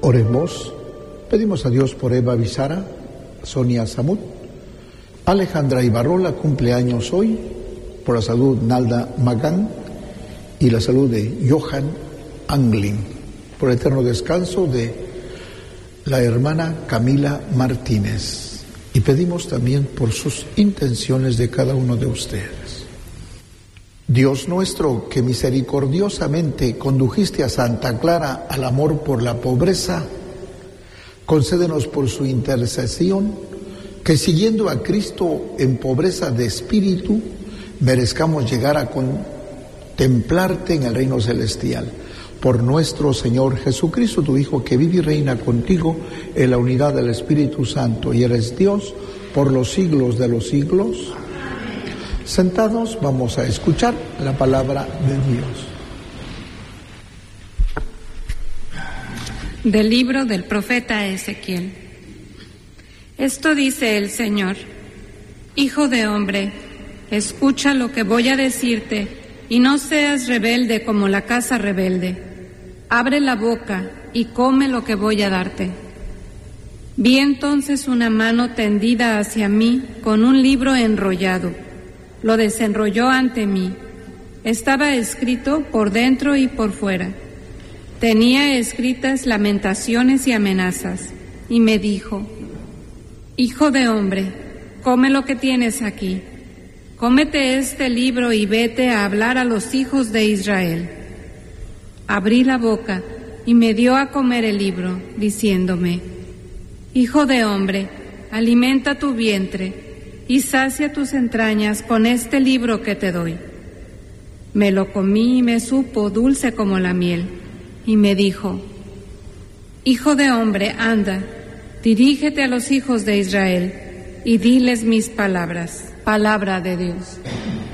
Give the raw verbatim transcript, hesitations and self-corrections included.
Oremos. Pedimos a Dios por Eva Bizara, Sonia Samut, Alejandra Ibarrola, cumpleaños hoy, por la salud Nalda Magán y la salud de Johan Anglin, por el eterno descanso de la hermana Camila Martínez. Y pedimos también por sus intenciones de cada uno de ustedes. Dios nuestro, que misericordiosamente condujiste a Santa Clara al amor por la pobreza, concédenos por su intercesión que, siguiendo a Cristo en pobreza de espíritu, merezcamos llegar a contemplarte en el reino celestial. Por nuestro Señor Jesucristo, tu Hijo, que vive y reina contigo en la unidad del Espíritu Santo, y eres Dios por los siglos de los siglos. Sentados, vamos a escuchar la palabra de Dios. Del libro del profeta Ezequiel. Esto dice el Señor: Hijo de hombre, escucha lo que voy a decirte, y no seas rebelde como la casa rebelde. Abre la boca y come lo que voy a darte. Vi entonces una mano tendida hacia mí con un libro enrollado. Lo desenrolló ante mí. Estaba escrito por dentro y por fuera. Tenía escritas lamentaciones y amenazas, y me dijo: Hijo de hombre, come lo que tienes aquí. Cómete este libro y vete a hablar a los hijos de Israel. Abrí la boca y me dio a comer el libro, diciéndome: Hijo de hombre, alimenta tu vientre y sacia tus entrañas con este libro que te doy. Me lo comí y me supo dulce como la miel. Y me dijo: Hijo de hombre, anda, dirígete a los hijos de Israel y diles mis palabras. Palabra de Dios.